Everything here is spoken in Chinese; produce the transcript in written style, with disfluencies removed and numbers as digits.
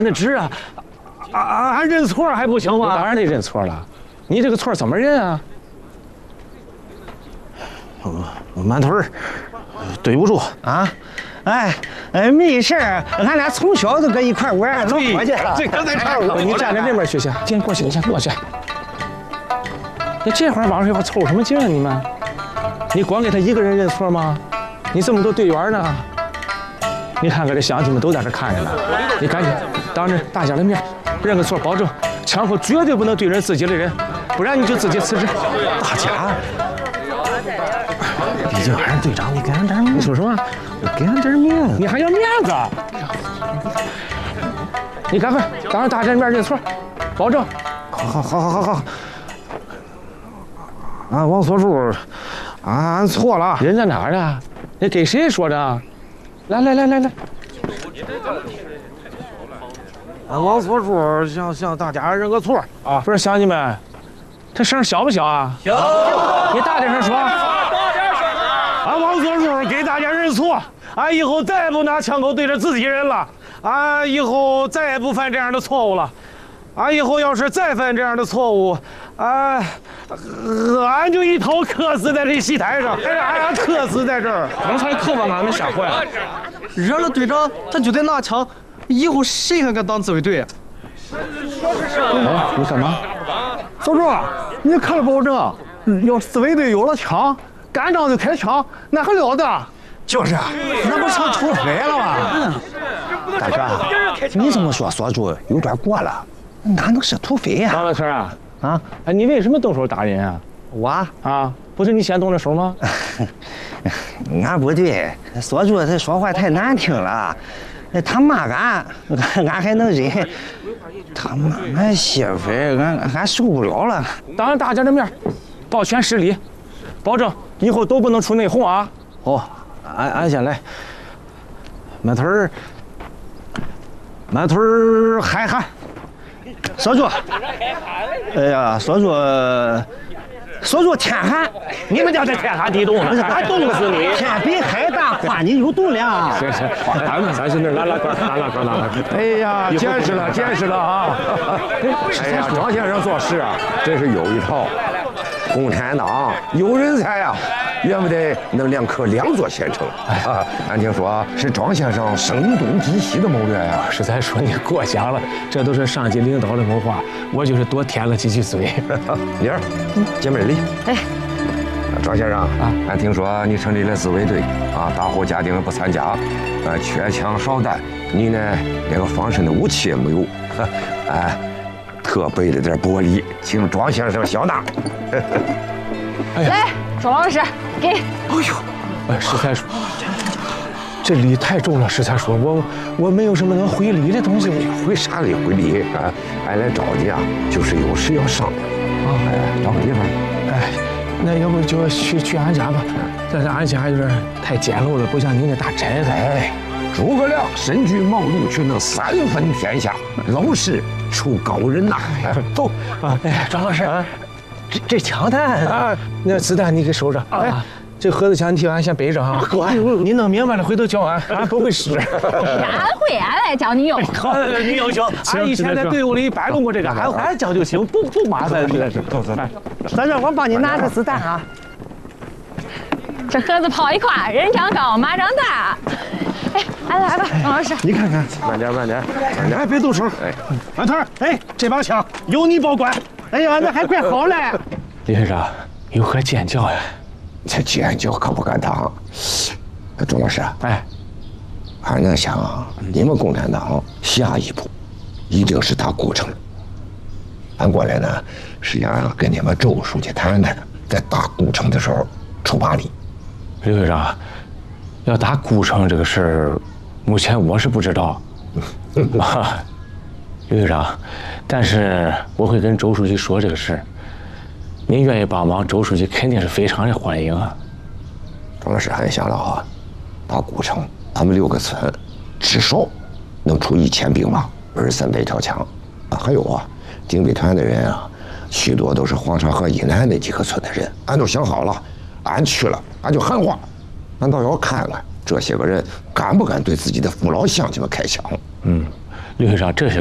那值啊！俺认错还不行吗？ 当然得认错了，你这个错怎么认啊？ 满腿儿，对不住啊！没事儿，俺俩从小就搁一块玩，老伙计了。 这刚才差不多。 你站在那边去，先过去，你先过去。你这会儿往这块凑什么劲啊？你们，你光给他一个人认错吗？你这么多队员呢？你看看这乡亲们都在这看着呢，你赶紧当着大家的面认个错，保证枪口绝对不能对人自己的人，不然你就自己辞职。 大家，毕竟还是队长，你给俺点面。 你说什么？ 给俺点面子， 你还要面子？你赶快当着大家的面认错，保证。 好。俺王锁柱，俺错了。 人在哪儿啊？你给谁说的？来， 俺王锁柱向大家认个错啊！ 不是乡亲们，这声小不小啊？小，你大点声说。 俺王锁柱给大家认错，俺以后再也不拿枪口对着自己人了，俺以后再也不犯这样的错误了。俺以后要是再犯这样的错误，俺就一头磕死在这戏台上，俺磕死在这儿。 刚才可把俺们吓坏了。 惹了队长，他就得拿枪，以后谁还敢当自卫队？ 哎，你干嘛？ 小柱，你可了保证，要自卫队有了枪，干仗就开枪，那还了得？ 就是，那不成土匪了吗？大哥，你这么说锁住有点过了。俺能是土匪呀！ 王老师啊，哎，你为什么动手打人啊？ 我啊，不是你先动的手吗？ 俺不对，锁住他说话太难听了，他骂俺还能忍，他骂俺媳妇儿，俺受不了了。 当着大家的面，保全失礼，保证以后都不能出内讧啊！ 好，俺先来，满腿儿海涵。 锁住！哎呀，锁住天寒！ 你们叫这天寒地冻呢？还冻死你！ 天比海大，花你有度量。 是，咱去那拉拉杆。 哎呀，见识了啊！ 哎呀，张先生做事啊，真是有一套。共产党有人才呀，怨不得能2科2座县城啊！俺听说是张先生声东击西的谋略呀。 实在说你过奖了，这都是上级领导的谋划，我就是多添了几句嘴。 妮儿，见面礼。 哎， 张先生啊，俺听说你成立了自卫队啊，大户家庭不参加，缺枪少弹，你呢连个防身的武器也没有，特备了点玻璃，请庄先生笑纳。 来，庄老师，给。哎呦，石才说，这礼太重了。石才说，我没有什么能回礼的东西。 回啥礼？回礼啊！俺来找你啊，就是有事要商量。找个地方。 那要不就去俺家吧？但是俺家有点太简陋了，不像您那大宅子。 诸葛亮身居茅庐，却能3分天下，老实出高人呐！ 走啊！张老师，这枪弹啊，那子弹你给收着。这盒子枪你替俺先背着啊！你弄明白了回头教俺不会使。 俺会，俺来教你用。 你优秀，俺以前在队伍里摆弄过这个，俺教就行，不麻烦。 走，大哥，我帮你拿着子弹啊。 这盒子跑一块，人长高，马长大。哎，俺来吧，王老师。 你看看， 慢点， 哎，别动手。满头，这把枪由你保管。 哎呀，那还怪好嘞。 李队长，有何见教呀？ 这尖叫可不敢当。钟老师，俺在想，你们共产党下一步一定是打古城。俺过来呢，是想跟你们周书记谈谈，在打古城的时候出把力。 李队长，要打古城这个事儿，目前我是不知道。李队长，但是我会跟周书记说这个事儿。您愿意帮忙，周书记肯定是非常的欢迎啊。 钟老师还想了啊，打古城，咱们6个村至少能出1000兵马，2300条枪啊。还有啊，警备团的人啊，许多都是黄沙河以南那几个村的人，俺都想好了，俺去了，俺就喊话，俺倒要看看这些个人敢不敢对自己的父老乡亲们开枪。 刘会长，这些